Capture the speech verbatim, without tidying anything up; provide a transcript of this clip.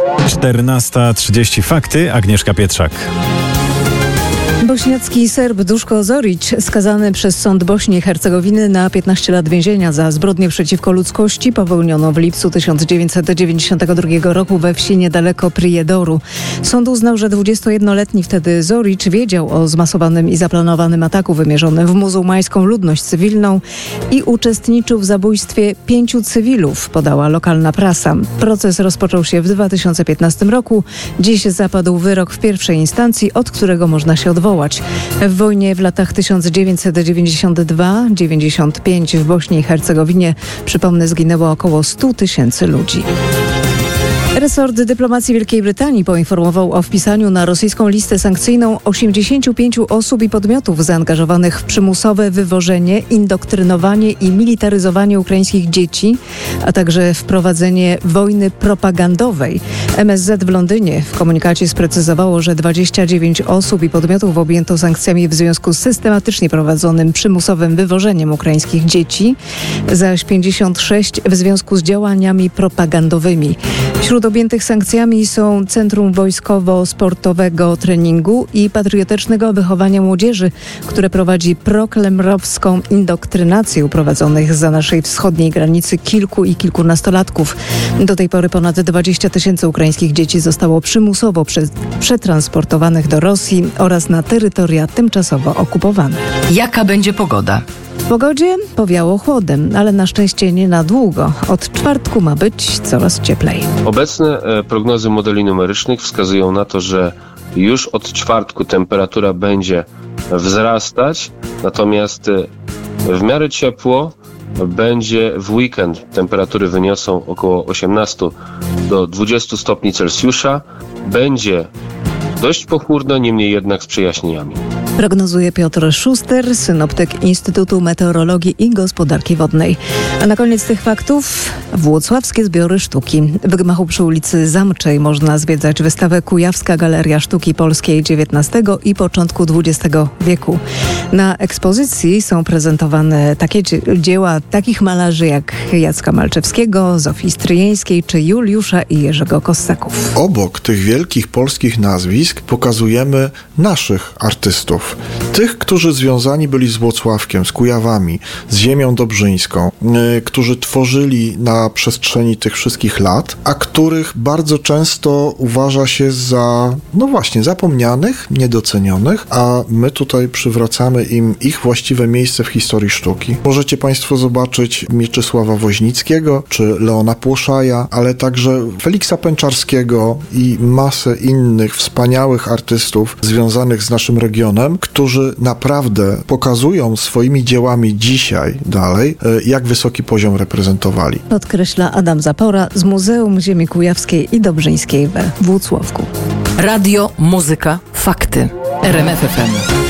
czternasta trzydzieści Fakty. Agnieszka Pietrzak. Bośniacki Serb Duszko Zorić, skazany przez sąd Bośni i Hercegowiny na piętnaście lat więzienia za zbrodnię przeciwko ludzkości, popełnioną w lipcu tysiąc dziewięćset dziewięćdziesiątego drugiego roku we wsi niedaleko Prijedoru. Sąd uznał, że dwudziestojednoletni wtedy Zorić wiedział o zmasowanym i zaplanowanym ataku wymierzonym w muzułmańską ludność cywilną i uczestniczył w zabójstwie pięciu cywilów, podała lokalna prasa. Proces rozpoczął się w dwa tysiące piętnastym roku. Dziś zapadł wyrok w pierwszej instancji, od którego można się odwołać. W wojnie w latach tysiąc dziewięćset dziewięćdziesiątym drugim do dziewięćdziesiątego piątego w Bośni i Hercegowinie, przypomnę, zginęło około stu tysięcy ludzi. Resort dyplomacji Wielkiej Brytanii poinformował o wpisaniu na rosyjską listę sankcyjną osiemdziesięciu pięciu osób i podmiotów zaangażowanych w przymusowe wywożenie, indoktrynowanie i militaryzowanie ukraińskich dzieci, a także wprowadzenie wojny propagandowej. M S Z w Londynie w komunikacie sprecyzowało, że dwadzieścia dziewięć osób i podmiotów objęto sankcjami w związku z systematycznie prowadzonym przymusowym wywożeniem ukraińskich dzieci, zaś pięćdziesiąt sześć w związku z działaniami propagandowymi. Wśród objętych sankcjami są Centrum Wojskowo-Sportowego Treningu i Patriotycznego Wychowania Młodzieży, które prowadzi proklemrowską indoktrynację prowadzonych za naszej wschodniej granicy kilku i kilkunastolatków. Do tej pory ponad dwadzieścia tysięcy ukraińskich dzieci zostało przymusowo prze- przetransportowanych do Rosji oraz na terytoria tymczasowo okupowane. Jaka będzie pogoda? W pogodzie powiało chłodem, ale na szczęście nie na długo. Od czwartku ma być coraz cieplej. Obecne e, prognozy modeli numerycznych wskazują na to, że już od czwartku temperatura będzie wzrastać, natomiast e, w miarę ciepło będzie w weekend. Temperatury wyniosą około osiemnaście do dwudziestu stopni Celsjusza. Będzie dość pochmurno, niemniej jednak z przejaśnieniami. Prognozuje Piotr Szuster, synoptyk Instytutu Meteorologii i Gospodarki Wodnej. A na koniec tych faktów włocławskie zbiory sztuki. W gmachu przy ulicy Zamczej można zwiedzać wystawę Kujawska Galeria Sztuki Polskiej dziewiętnastego i początku dwudziestego wieku. Na ekspozycji są prezentowane takie dzieła takich malarzy jak Jacka Malczewskiego, Zofii Stryjeńskiej czy Juliusza i Jerzego Kossaków. Obok tych wielkich polskich nazwisk pokazujemy naszych artystów. Tych, którzy związani byli z Włocławkiem, z Kujawami, z ziemią dobrzyńską, yy, którzy tworzyli na przestrzeni tych wszystkich lat, a których bardzo często uważa się za, no właśnie, zapomnianych, niedocenionych, a my tutaj przywracamy im ich właściwe miejsce w historii sztuki. Możecie Państwo zobaczyć Mieczysława Woźnickiego, czy Leona Płoszaja, ale także Feliksa Pęczarskiego i masę innych wspaniałych artystów związanych z naszym regionem, którzy naprawdę pokazują swoimi dziełami dzisiaj dalej, jak wysoki poziom reprezentowali. Podkreśla Adam Zapora z Muzeum Ziemi Kujawskiej i Dobrzyńskiej we Włocławku. Radio, muzyka, fakty. R M F F M.